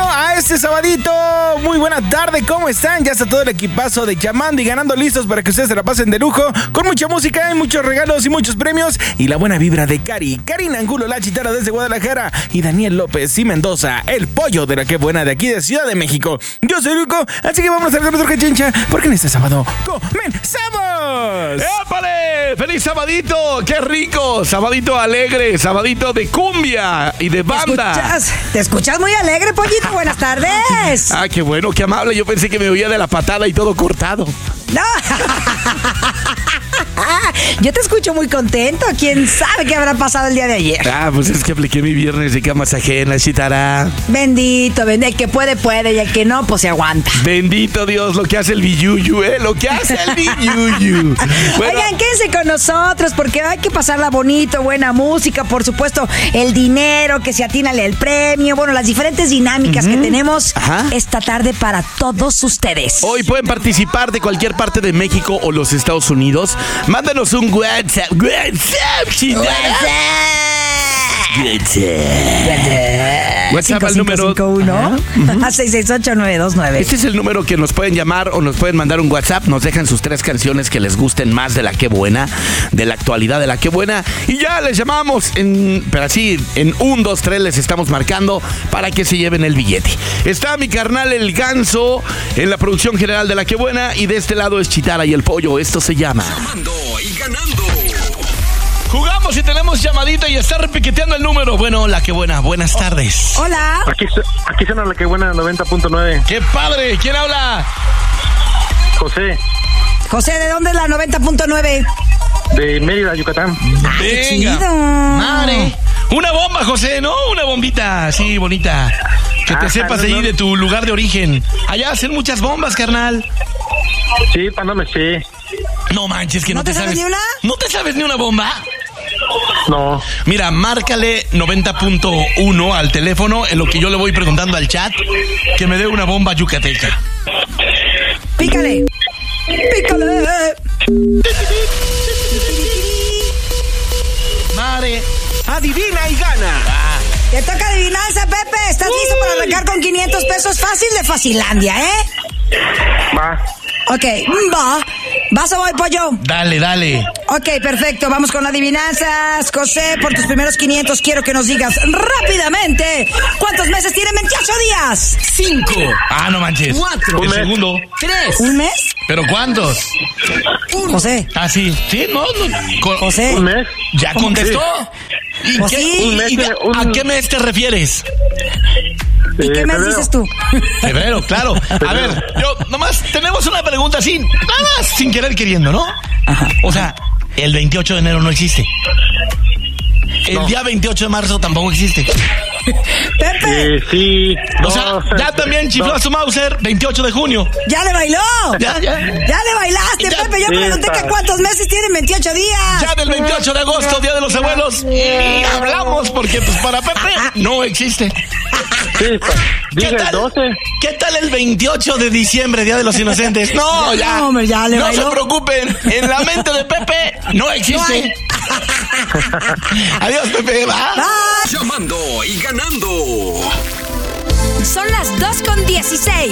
camino a este sabadito. Muy buena tarde, ¿cómo están? Ya está todo el equipazo de Llamando y Ganando listos para que ustedes se la pasen de lujo, con mucha música y muchos regalos y muchos premios, y la buena vibra de Karina Angulo, la chitara desde Guadalajara, y Daniel López y Mendoza, el pollo de la que buena de aquí de Ciudad de México. Yo soy Luco, así que vamos a hacer nuestro cachincha, porque en este sábado comenzamos. ¡Épale! ¡Feliz sabadito! ¡Qué rico! Sabadito alegre, sabadito de cumbia y de banda. ¿Te escuchas muy alegre, pollito? Buenas tardes. Ah, qué bueno, qué amable. Yo pensé que me oía de la patada y todo cortado. No. Yo te escucho muy contento. ¿Quién sabe qué habrá pasado el día de ayer? Ah, pues es que apliqué mi viernes de camas ajenas, chitara. Bendito, el que puede, y el que no, pues se aguanta. Bendito Dios, lo que hace el billuyu, lo que hace el billuyu. Bueno. Oigan, quédense con nosotros porque hay que pasarla bonito, buena música, por supuesto, el dinero, que se atínale el premio, bueno, las diferentes dinámicas que tenemos esta tarde para todos ustedes. Hoy pueden participar de cualquier parte de México o los Estados Unidos. Mándanos un WhatsApp, WhatsApp al número 551-668-929. Este es el número que nos pueden llamar o nos pueden mandar un WhatsApp. Nos dejan sus 3 canciones que les gusten más de la que buena, de la actualidad de la que buena, y ya les llamamos pero así en 1, 2, 3 les estamos marcando para que se lleven el billete. Está mi carnal el Ganso en la producción general de la que buena, y de este lado es Chitara y el Pollo. Esto se llama Llamando y Ganando. Jugamos y tenemos llamadita y está repiqueteando el número. Bueno, la que buena, buenas tardes. Hola. Aquí suena la que buena 90.9. ¡Qué padre! ¿Quién habla? José, José, ¿de dónde es la 90.9? de Mérida, Yucatán. ¡Qué Venga, chido! madre. Una bomba, José, ¿no? Una bombita así bonita. Que te sepas no, ahí no. de tu lugar de origen. Allá hacen muchas bombas, carnal. Sí, pándame, sí. No manches, que ¿No te sabes ni una? ¿No te sabes ni una bomba? No. Mira, márcale 90.1 al teléfono en lo que yo le voy preguntando al chat que me dé una bomba yucateca. Pícale. Pícale. Madre. Adivina y gana. Te toca adivinanza, Pepe. ¿Estás listo para arrancar con 500 pesos fácil de Facilandia, Va. Ok, va. ¿Vas o voy, pollo? Dale, dale. Ok, perfecto. Vamos con adivinanzas. José, por tus primeros 500 quiero que nos digas rápidamente ¿cuántos meses tienen 28 días? 5, Ah, no manches. 4, El segundo. 3, ¿Un mes? ¿Pero cuántos? 1. José. Ah, sí. Sí, no. José. ¿Un mes? ¿Ya contestó? ¿Y Pues sí. Un mes, ¿A qué mes te refieres? ¿Y qué mes febrero. dices tú? Febrero, claro. A ver, yo nomás tenemos una pregunta así, nada más sin querer queriendo, ¿no? O sea, el 28 de enero no existe. El día 28 de marzo tampoco existe. Pepe, Sí. O sea, ya también chifló a su Mauser 28 de junio. ya le bailó. Ya. Ya le bailaste, Ya. Pepe. Yo Sí, pregunté está. que cuántos meses tienen 28 días. Ya del 28 de agosto, Día de los Abuelos, y hablamos porque pues para Pepe no existe. Sí, dije ¿Qué el tal? 12. ¿Qué tal el 28 de diciembre, Día de los Inocentes? No, ya. No, hombre, ya le No bailó. se preocupen. En la mente de Pepe no existe. Adiós, Pepe. Va. Bye. Llamando y Ganando. Son las 2:16.